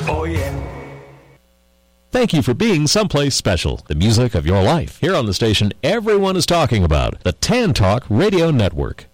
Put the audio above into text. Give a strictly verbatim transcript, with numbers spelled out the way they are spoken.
Oh, yeah. Thank you for being someplace special. The music of your life. Here on the station everyone is talking about. The Tan Talk Radio Network.